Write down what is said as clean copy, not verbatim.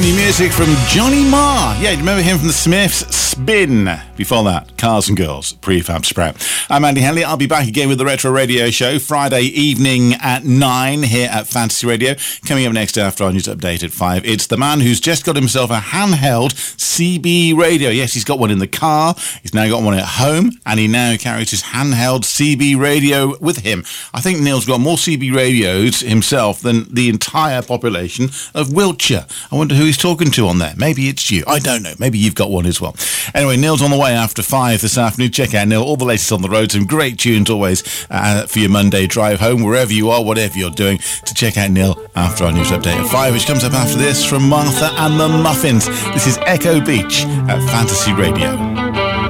brand new music from Johnny Marr. Yeah, you remember him from the Smiths? Spin. Before that, Cars and Girls, Prefab Sprout. I'm Andy Henley. I'll be back again with the Retro Radio Show Friday evening at 9 here at Fantasy Radio. Coming up next after our news update at 5, it's the man who's just got himself a handheld CB radio. Yes, he's got one in the car, he's now got one at home, and he now carries his handheld CB radio with him. I think Neil's got more CB radios himself than the entire population of Wiltshire. I wonder who he's talking to on there. Maybe it's you. I don't know. Maybe you've got one as well. Anyway, Neil's on the way after 5 this afternoon. Check out Neil. All the latest on the road. Some great tunes always for your Monday drive home, wherever you are, whatever you're doing. To check out Neil after our news update at 5, which comes up after this from Martha and the Muffins. This is Echo Beach at Fantasy Radio.